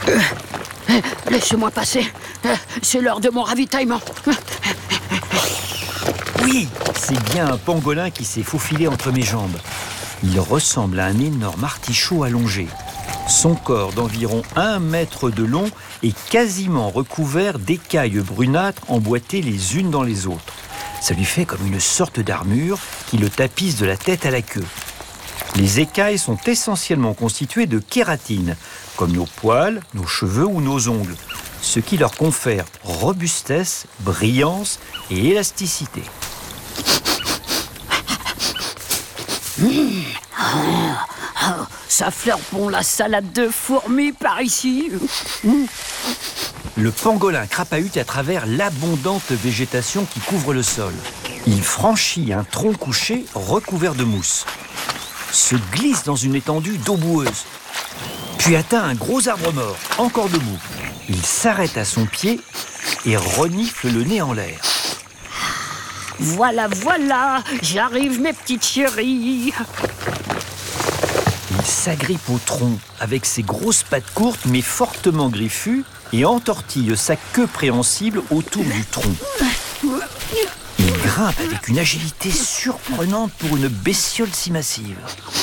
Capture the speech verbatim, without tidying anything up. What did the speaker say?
Euh, euh, Laissez-moi passer. Euh, c'est l'heure de mon ravitaillement. Oui, c'est bien un pangolin qui s'est faufilé entre mes jambes. Il ressemble à un énorme artichaut allongé. Son corps d'environ un mètre de long est quasiment recouvert d'écailles brunâtres emboîtées les unes dans les autres. Ça lui fait comme une sorte d'armure qui le tapisse de la tête à la queue. Les écailles sont essentiellement constituées de kératine, comme nos poils, nos cheveux ou nos ongles, ce qui leur confère robustesse, brillance et élasticité. Mmh. Oh, oh, ça fleure bon la salade de fourmis par ici. Mmh. Le pangolin crapahute à travers l'abondante végétation qui couvre le sol. Il franchit un tronc couché recouvert de mousse, se glisse dans une étendue d'eau boueuse, puis atteint un gros arbre mort, encore debout. Il s'arrête à son pied et renifle le nez en l'air. Voilà, voilà, j'arrive mes petites chéries. Il s'agrippe au tronc avec ses grosses pattes courtes mais fortement griffues et entortille sa queue préhensible autour du tronc. Il grimpe avec une agilité surprenante pour une bestiole si massive.